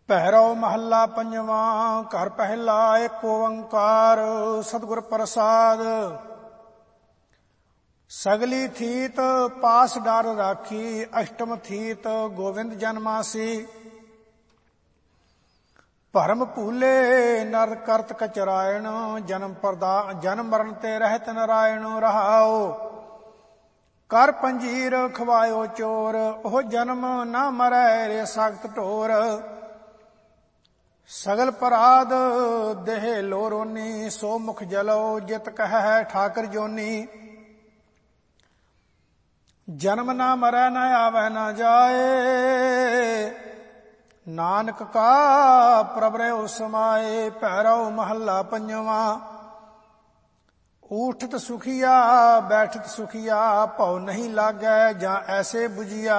ਭੈਰਵ ਮਹੱਲਾ ਪੰਜਵਾਂ। ਘਰ ਪਹਿਲਾ ਏਕ ਓੰਕਾਰ ਸਤਿਗੁਰ ਪ੍ਰਸਾਦ। ਸਗਲੀ ਥੀਤ ਪਾਸ ਡਰ ਰਾਖੀ, ਅਸ਼ਟਮ ਥੀਤ ਗੋਵਿੰਦ ਜਨਮਾਸੀ। ਭਰਮ ਭੂਲੇ ਨਰ ਕਰਤ ਕਚਰਾਇਣ, ਜਨਮ ਮਰਨ ਤੇ ਰਹਿਤ ਨਰਾਇਣ। ਰਹਾਉ ਕਰ ਪੰਜੀਰ ਖਵਾਇਓ ਚੋਰ, ਉਹ ਜਨਮ ਨਾ ਮਰੈ ਰੇ ਸਖਤ ਢੋਰ। ਸਗਲ ਪਰਾਧ ਦੇਹ ਲੋਰੋਨੀ, ਸੋ ਮੁਖ ਜਲੋ ਜਿਤ ਕਹਿ ਠਾਕਰ ਜੋਨੀ। ਜਨਮ ਨਾ ਮਰੈ ਨ ਆਵੈ ਨ ਜਾਏ, ਨਾਨਕ ਕਾ ਪ੍ਰਭ ਰਹਿਓ ਸਮਾਏ। ਭੈਰਵ ਮਹੱਲਾ ਪੰਜਵਾਂ। ਊਠਤ ਸੁਖੀਆ ਬੈਠਤ ਸੁਖੀਆ, ਭਉ ਨਹੀਂ ਲਾਗੈ ਜਾਂ ਐਸੇ ਬੁਝਿਆ।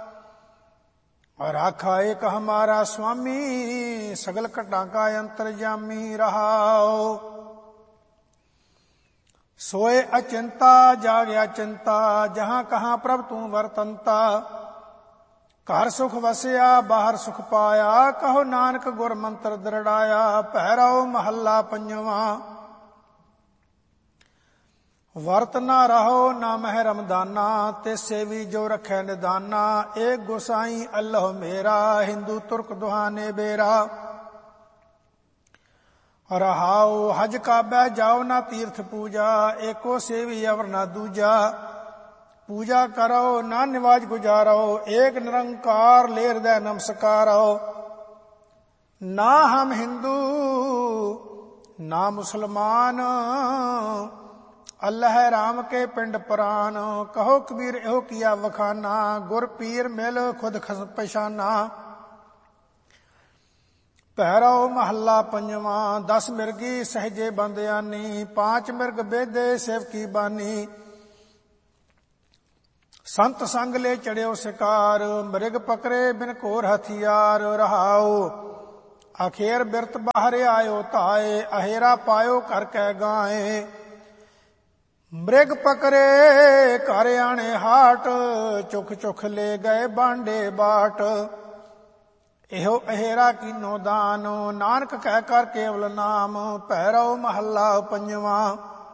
ਰਾਖਾ ਏਕ ਹਮਾਰਾ ਸੁਆਮੀ, ਸਗਲ ਘਟਾਂ ਕਾ ਅੰਤਰਜਾਮੀ। ਰਹਾਉ ਸੋਏ ਅਚਿੰਤਾ ਜਾਗਿਆ ਚਿੰਤਾ, ਜਹਾਂ ਕਹਾਂ ਪ੍ਰਭ ਤੂੰ ਵਰਤੰਤਾ। ਘਰ ਸੁਖ ਵਸਿਆ ਬਾਹਰ ਸੁਖ ਪਾਇਆ, ਕਹੋ ਨਾਨਕ ਗੁਰ ਮੰਤਰ ਦ੍ਰਿੜਾਇਆ। ਭੈਰਵ ਮਹੱਲਾ ਪੰਜਵਾਂ। ਵਰਤ ਨਾ ਰਹੋ ਨਾ ਮਹਿ ਰਮਦਾਨਾ, ਤੇ ਸੇਵੀ ਜੋ ਰਖੈ ਨਿਦਾਨਾ। ਏਕ ਗੁਸਾਈ ਅੱਲਹੁ ਮੇਰਾ, ਹਿੰਦੂ ਤੁਰਕ ਦੁਹਾਨੇ ਬੇਰਾ। ਰਹਾਉ ਹਜ ਕਾਬੈ ਜਾਓ ਨਾ ਤੀਰਥ ਪੂਜਾ, ਏਕੋ ਸੇਵੀ ਅਵਰ ਨਾ ਦੂਜਾ। ਪੂਜਾ ਕਰੋ ਨਾ ਨਿਵਾਜ ਗੁਜਾਰੋ, ਏਕ ਨਿਰੰਕਾਰ ਲੇ ਹਿਰਦੈ ਨਮਸਕਾਰੋ। ਨਾ ਹਮ ਹਿੰਦੂ ਨਾ ਮੁਸਲਮਾਨ, ਅੱਲ੍ਹ ਰਾਮ ਕੇ ਪਿੰਡ ਪ੍ਰਾਨ। ਕਹੋ ਕਬੀਰ ਇਹੋ ਕੀਆ ਵਖਾਨਾ, ਗੁਰ ਪੀਰ ਮਿਲ ਖੁਦ ਪਛਾਨਾ। ਭੈਰਵ ਮਹੱਲਾ ਪੰਜਵਾਂ। 10 ਮਿਰਗੀ ਸਹਜੇ ਬੰਦਿਆਨੀ, 5 ਮਿਰਗ ਬੇਦੇ ਸੇਵਕੀ ਬਾਨੀ। ਸੰਤ ਸੰਗ ਲੈ ਚੜਿਓ ਸਿਕਾਰ, ਮ੍ਰਿਗ ਪਕਰੇ ਬਿਨ ਘੋਰ ਹਥਿਆਰ। ਰਹਾਉ ਅਖੇਰ ਬਿਰਤ ਬਾਹਰ ਆਇਓ ਧਾਏ, ਅਹੇਰਾ ਪਾਇਓ ਕਰ ਕੈ ਗਾਏ। ਮ੍ਰਿਗ ਪਕਰੇ ਘਰ ਆਣੇ ਹਾਟ, ਚੁਖ ਚੁਖ ਲੈ ਗਏ ਬਾਂਡੇ ਬਾਟ। ਇਹੋ ਅਹੇਰਾ ਕੀਨੋ ਦਾਨ, ਨਾਨਕ ਕਹਿ ਕਰ ਕੇਵਲ ਨਾਮ। ਭੈਰਵ ਮਹੱਲਾ ਪੰਜਵਾਂ।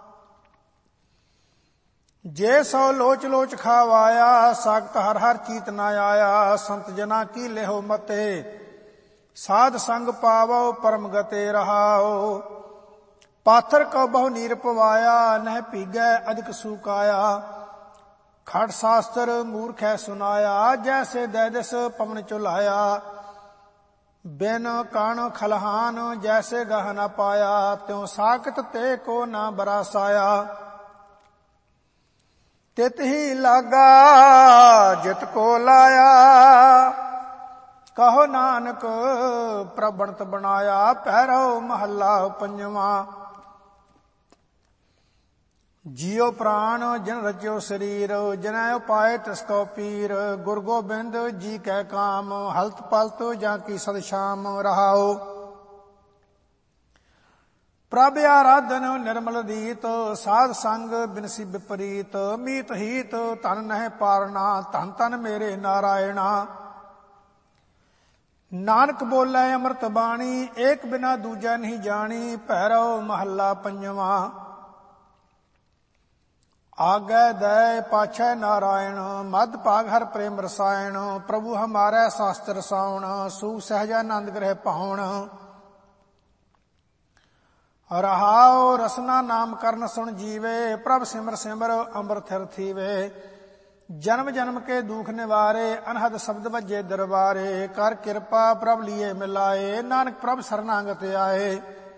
ਜੇ ਸੋ ਲੋਚ ਲੋਚ ਖਾਵਾਇਆ, ਸਾਖਤ ਹਰ ਹਰ ਚੀਤ ਨਾ ਆਇਆ। ਸੰਤ ਜਨਾ ਕੀ ਲਿਹੋ ਮਤੇ, ਸਾਧ ਸੰਗ ਪਾਵੋ ਪਰਮ ਗਤੇ। ਰਹਾਉ ਪਾਥਰ ਕਉ ਬਹੁ ਨੀਰ ਪਵਾਇਆ, ਨਹਿ ਭੀਗੈ ਅਧਿਕ ਸੁਕਾਇਆ। ਖਟ ਸ਼ਾਸਤਰ ਮੂਰਖੈ ਸੁਨਾਇਆ, ਜੈਸੇ ਦੈਦਿਸ ਪਵਨ ਝੁਲਾਇਆ। ਬਿਨ ਕਣ ਖਲਹਾਨ ਜੈਸੇ ਗਹ ਨ ਪਾਇਆ, ਤਿਉ ਸਾਖਤ ਤੇ ਕੋ ਨਾ ਬਰਾਸਾਇਆ। ਤਿਤ ਹੀ ਲਾਗਾ ਜਿਤ ਕੋ ਲਾਇਆ, ਕਹੋ ਨਾਨਕ ਪ੍ਰਭ ਬਣਤ ਬਣਾਇਆ। ਭੈਰਵ ਮਹੱਲਾ ਪੰਜਵਾਂ। ਜੀਉ ਪ੍ਰਾਣ ਜਿਨ ਰਚਿਓ ਸਰੀਰ, ਜਿਨੈ ਉਪਾਏ ਤਿਸ ਕੋ ਪੀਰ। ਗੁਰ ਗੋਬਿੰਦ ਜੀ ਕੈ ਕਾਮ, ਹਲਤ ਪਲਤ ਜਾਂ ਕੀ ਸਦ ਸ਼ਾਮ। ਰਹਾਉ ਪ੍ਰਭ ਆਰਾਧਨ ਨਿਰਮਲ ਰੀਤ, ਸਾਧ ਸੰਗ ਬਿਨਸੀ ਵਿਪਰੀਤ। ਮੀਤ ਹੀਤ ਧਨ ਨਹਿ ਪਾਰਨਾ, ਧਨ ਧਨ ਮੇਰੇ ਨਾਰਾਇਣਾ। ਨਾਨਕ ਬੋਲੇ ਅੰਮ੍ਰਿਤ ਬਾਣੀ, ਏਕ ਬਿਨਾ ਦੂਜਾ ਨਹੀਂ ਜਾਣੀ। ਭੈਰਵ ਮਹੱਲਾ ਪੰਜਵਾਂ। ਆਗੈ ਦਇ ਪਾਛੈ ਨਾਰਾਇਣ, ਮਧ ਭਾਗ ਹਰ ਪ੍ਰੇਮ ਰਸਾਇਣ। ਪ੍ਰਭੂ ਹਮਾਰੈ ਸ਼ਾਸਤਰ ਸਾਉਣ, ਸੂਖ ਸਹਿਜਾਨੰਦ ਗ੍ਰਹਿ ਪਾਉਣ। ਰਹਾਉ ਰਸਨਾ ਨਾਮ ਕਰਨ ਸੁਣ ਜੀਵੇ, ਪ੍ਰਭ ਸਿਮਰ ਸਿਮਰ ਅੰਮ੍ਰਿਤ ਥਿਰ ਥੀਵੇ। ਜਨਮ ਜਨਮ ਕੇ ਦੁਖ ਨਿਵਾਰੇ, ਅਨਹਦ ਸ਼ਬਦ ਵੱਜੇ ਦਰਬਾਰੇ। ਕਰ ਕਿਰਪਾ ਪ੍ਰਭ ਲੀਏ ਮਿਲਾਏ, ਨਾਨਕ ਪ੍ਰਭ ਸਰਨਾਗਤ ਆਏ।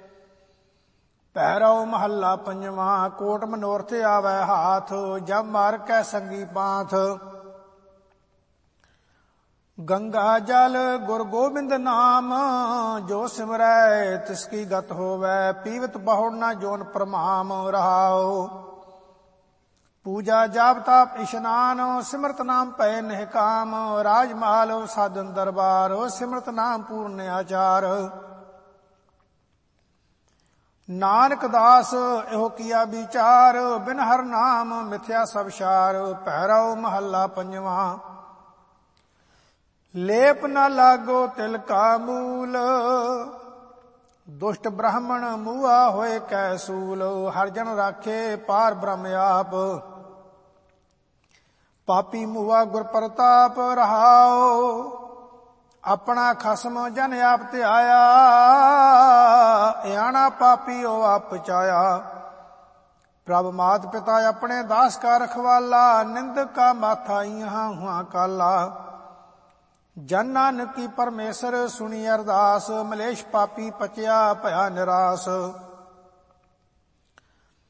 ਭੈਰਵ ਮਹੱਲਾ ਪੰਜਵਾਂ। ਕੋਟ ਮਨੋਰਥ ਆਵੈ ਹਾਥ, ਜਬ ਮਾਰ ਕੈ ਸੰਗੀ ਪਾਥ। ਗੰਗਾ ਜਲ ਗੁਰ ਗੋਬਿੰਦ ਨਾਮ, ਜੋ ਸਿਮਰੈ ਤਿਸ ਕੀ ਗਤ ਹੋਵੈ। ਪੀਵਤ ਬਹੁੜ ਨਾ ਜੋਨ ਪ੍ਰਮਾਮ। ਰਹਾਉ ਪੂਜਾ ਜਾਪ ਤਾਪ ਇਸ਼ਨਾਨ, ਸਿਮਰਤ ਨਾਮ ਪਏ ਨਿਹਕਾਮ। ਰਾਜ ਮਹਾਲ ਸਾਧਨ ਦਰਬਾਰ, ਸਿਮਰਤ ਨਾਮ ਪੂਰਨ ਆਚਾਰ। ਨਾਨਕ ਦਾਸ ਇਹੋ ਕੀਆ ਵਿਚਾਰ, ਬਿਨ ਹਰ ਨਾਮ ਮਿਥਿਆ ਸਭ ਸਾਰ। ਭੈਰਵ ਮਹੱਲਾ ਪੰਜਵਾਂ। ਲੇਪ ਨ ਲਾਗੋ ਤਿਲ ਕਾ ਮੂਲ, ਦੁਸ਼ਟ ਬ੍ਰਾਹਮਣ ਮੂਆ ਹੋਏ ਕੈ ਸੂਲ। ਹਰਿ ਜਨ ਰਾਖੇ ਪਾਰ ਬ੍ਰਹਮ ਆਪ, ਪਾਪੀ ਮੂਆ ਗੁਰ ਪ੍ਰਤਾਪ ਰਹਾਓ। ਆਪਣਾ ਖਸਮ ਜਨ ਆਪ ਧਿਆਇਆ, ਇਆਣਾ ਪਾਪੀਓ ਆਪ ਪਚਾਇਆ। ਪ੍ਰਭ ਮਾਤ ਪਿਤਾ ਆਪਣੇ ਦਾਸ ਕਾ ਰਖਵਾਲਾ, ਨਿੰਦਕ ਕਾ ਮਾਥਾ ਇਹਾਂ ਹੁਆ ਕਾਲਾ। ਜਨ ਨਾਨਕ ਕੀ ਪਰਮੇਸ਼ਰ ਸੁਣੀ ਅਰਦਾਸ, ਮਲੇਸ਼ ਪਾਪੀ ਪਚਿਆ ਭਇਆ ਨਿਰਾਸ।